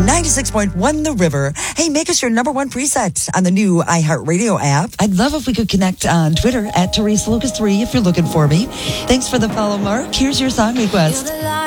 96.1 The River. Hey, make us your number one preset on the new iHeartRadio app. I'd love if we could connect on Twitter at Teresa Lucas 3 if you're looking for me. Thanks for the follow, Mark. Here's your song request.